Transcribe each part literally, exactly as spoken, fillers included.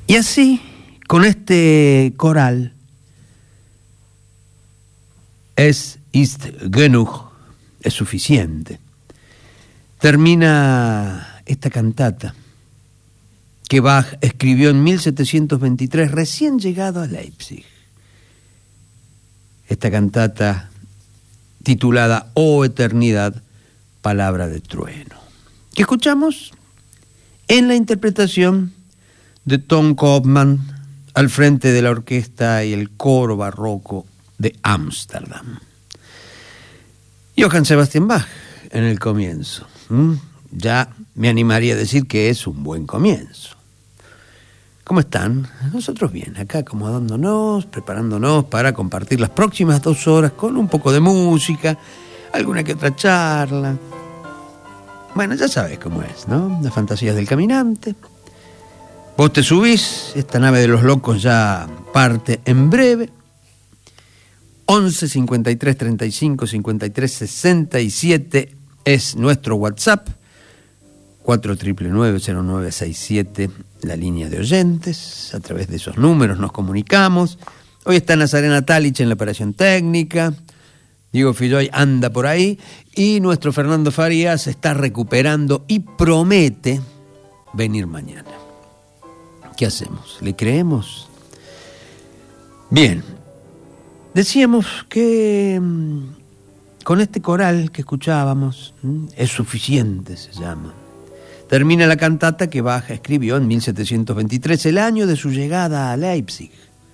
Y así, con este coral, Es ist genug, es suficiente, termina esta cantata que Bach escribió en mil setecientos veintitrés, recién llegado a Leipzig. Esta cantata titulada Oh Eternidad, Palabra de Trueno, que escuchamos en la interpretación de Tom Kaufmann al frente de la orquesta y el coro barroco de Ámsterdam. Johann Sebastian Bach en el comienzo. ¿Mm? Ya me animaría a decir que es un buen comienzo. ¿Cómo están? Nosotros bien, acá acomodándonos, preparándonos para compartir las próximas dos horas con un poco de música, alguna que otra charla. Bueno, ya sabes cómo es, ¿no? Las fantasías del caminante. Vos te subís, esta nave de los locos ya parte en breve. once cincuenta y tres treinta y cinco cincuenta y tres sesenta y siete es nuestro WhatsApp. cuatro nueve nueve cero nueve seis siete, la línea de oyentes. A través de esos números nos comunicamos. Hoy está Nazarena Talich en la operación técnica. Diego Filloy anda por ahí. Y nuestro Fernando Farías se está recuperando y promete venir mañana. ¿Qué hacemos? ¿Le creemos? Bien. Decíamos que con este coral que escuchábamos, Es suficiente, se llama. Termina la cantata que Bach escribió en mil setecientos veintitrés, el año de su llegada a Leipzig.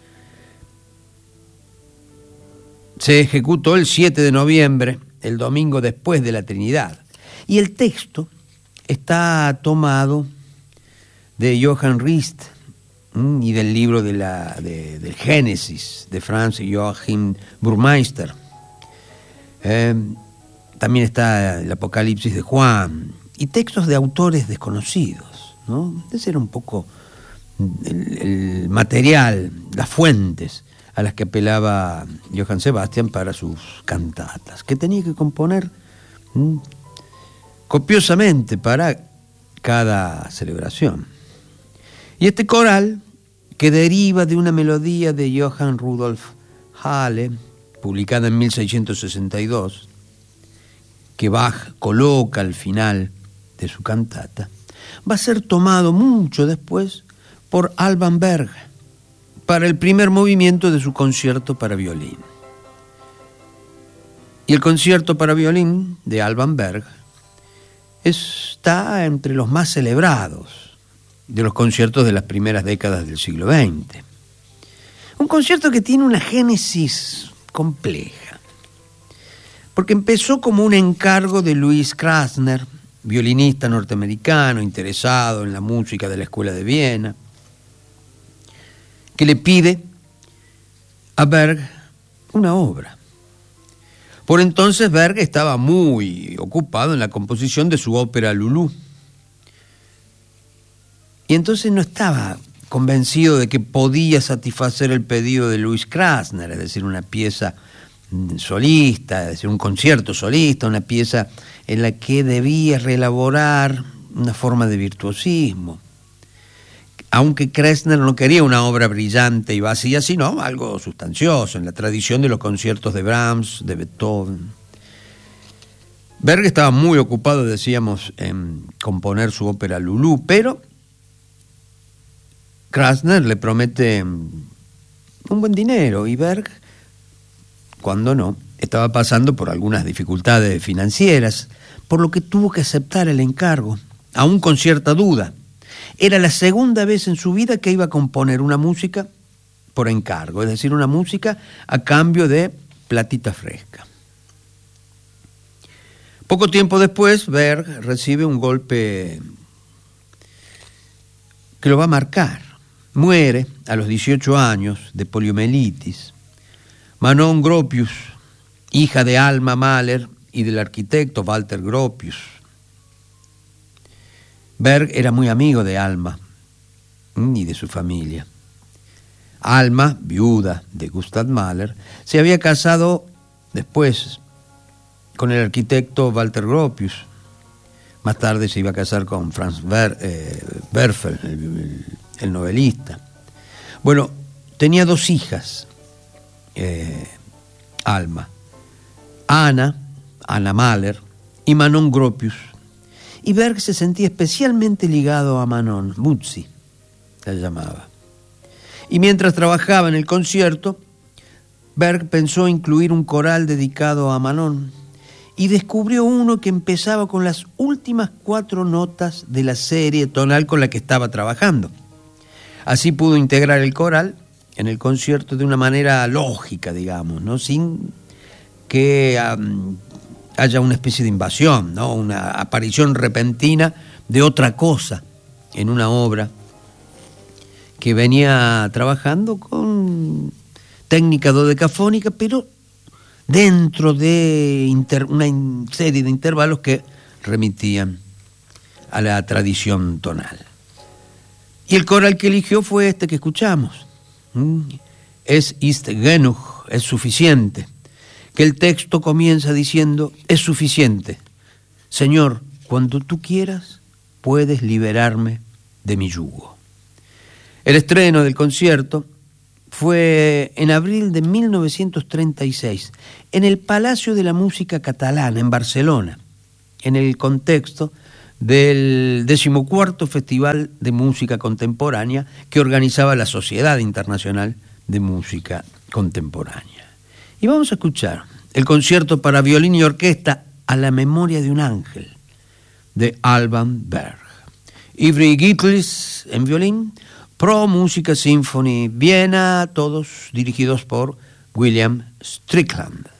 Se ejecutó el siete de noviembre, el domingo después de la Trinidad. Y el texto está tomado de Johann Rist y del libro de la, de, del Génesis de Franz Joachim Burmeister. Eh, también está el Apocalipsis de Juan y textos de autores desconocidos, ¿no? Ese era un poco el, el material, las fuentes a las que apelaba Johann Sebastian para sus cantatas, que tenía que componer ¿m? copiosamente para cada celebración. Y este coral, que deriva de una melodía de Johann Rudolf Halle, publicada en mil seiscientos sesenta y dos, que Bach coloca al final de su cantata, va a ser tomado mucho después por Alban Berg para el primer movimiento de su concierto para violín. Y el concierto para violín de Alban Berg está entre los más celebrados de los conciertos de las primeras décadas del siglo veinte. Un concierto que tiene una génesis compleja, porque empezó como un encargo de Louis Krasner, violinista norteamericano interesado en la música de la Escuela de Viena, que le pide a Berg una obra. Por entonces Berg estaba muy ocupado en la composición de su ópera Lulú. Y entonces no estaba convencido de que podía satisfacer el pedido de Louis Krasner, es decir, una pieza solista, es decir, un concierto solista, una pieza en la que debía reelaborar una forma de virtuosismo. Aunque Krasner no quería una obra brillante y vacía, sino algo sustancioso, en la tradición de los conciertos de Brahms, de Beethoven. Berg estaba muy ocupado, decíamos, en componer su ópera Lulú, pero Krasner le promete un buen dinero y Berg, cuando no, estaba pasando por algunas dificultades financieras, por lo que tuvo que aceptar el encargo, aún con cierta duda. Era la segunda vez en su vida que iba a componer una música por encargo, es decir, una música a cambio de platita fresca. Poco tiempo después, Berg recibe un golpe que lo va a marcar. Muere a los dieciocho años de poliomielitis. Manon Gropius, hija de Alma Mahler y del arquitecto Walter Gropius. Berg era muy amigo de Alma y de su familia. Alma, viuda de Gustav Mahler, se había casado después con el arquitecto Walter Gropius. Más tarde se iba a casar con Franz Ber, eh, Werfel, el, el, el novelista. Bueno, tenía dos hijas, eh, Alma, Ana, Anna Mahler y Manon Gropius. Y Berg se sentía especialmente ligado a Manon, Mutsi, la llamaba. Y mientras trabajaba en el concierto, Berg pensó incluir un coral dedicado a Manon y descubrió uno que empezaba con las últimas cuatro notas de la serie tonal con la que estaba trabajando. Así pudo integrar el coral en el concierto de una manera lógica, digamos, ¿no? Sin que um, haya una especie de invasión, ¿no? Una aparición repentina de otra cosa en una obra que venía trabajando con técnica dodecafónica, pero dentro de inter, una in, serie de intervalos que remitían a la tradición tonal. Y el coral que eligió fue este que escuchamos. ¿Mm? Es ist genug, es suficiente. Que el texto comienza diciendo, es suficiente. Señor, cuando tú quieras, puedes liberarme de mi yugo. El estreno del concierto fue en abril de mil novecientos treinta y seis, en el Palacio de la Música Catalana, en Barcelona, en el contexto del decimocuarto Festival de Música Contemporánea que organizaba la Sociedad Internacional de Música Contemporánea. Y vamos a escuchar el concierto para violín y orquesta a la memoria de un ángel, de Alban Berg. Ivry Gitlis en violín, Pro Musica Symphony Viena, todos dirigidos por William Strickland.